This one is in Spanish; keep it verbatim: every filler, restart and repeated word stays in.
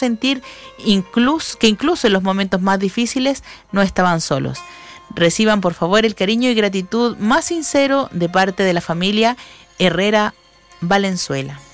sentir incluso, que incluso en los momentos más difíciles no estaban solos. Reciban por favor el cariño y gratitud más sincero de parte de la familia Herrera Valenzuela.